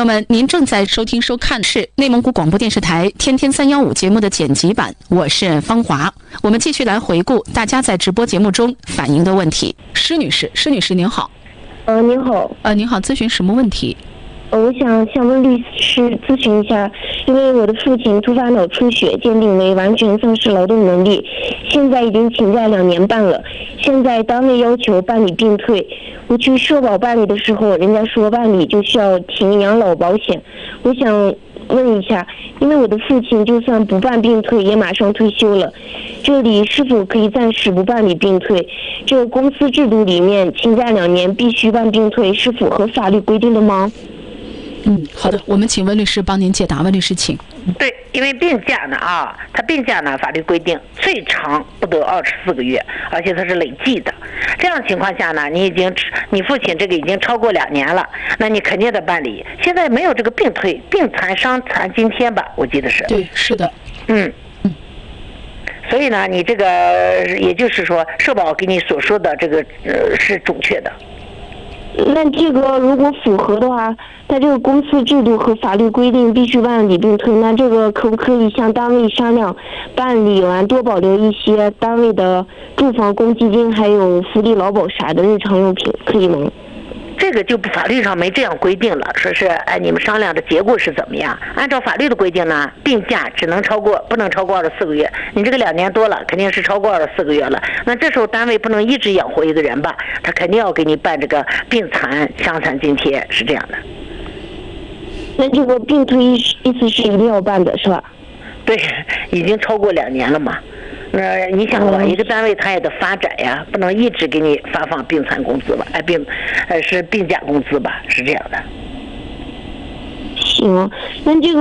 友们，您正在收听收看是内蒙古广播电视台天天315节目的剪辑版，我是方华。我们继续来回顾大家在直播节目中反映的问题。施女士您好。 您好。 您好，咨询什么问题？ 我想问律师咨询一下，因为我的父亲突发脑出血，鉴定为完全丧失劳动能力，现在已经请假2年半了。现在单位要求办理病退，我去社保办理的时候，人家说办理就需要停养老保险。我想问一下，因为我的父亲就算不办病退，也马上退休了，这里是否可以暂时不办理病退？这个公司制度里面，请假2年必须办病退，是符合法律规定的吗？ 好的，我们请温律师帮您解答。温律师，请。 对，因为病假呢它病假呢法律规定最长不得24个月，而且它是累计的。这样情况下呢，你父亲这个已经超过2年了，那你肯定得办理。现在没有这个病退、病残、伤残津贴吧？我记得是。 对，是的。 所以呢，你这个也就是说，社保给你所说的这个是准确的。 那这个如果符合的话，它这个公司制度和法律规定必须办理病退，那这个可不可以向单位商量办理完多保留一些单位的住房公积金还有福利劳保啥的日常用品，可以吗？ 这个就法律上没这样规定了，说是你们商量的结果是怎么样？按照法律的规定呢，病假不能超过24个月。你这个2年多了，肯定是超过24个月了。那这时候单位不能一直养活一个人吧？他肯定要给你办这个病残、伤残津贴，是这样的。 那这个病退意思是一定要办的，是吧？ 对，已经超过2年了嘛。你想吧，一个单位它也得发展呀，不能一直给你发放病残工资吧？是病假工资吧？是这样的。 行，那这个。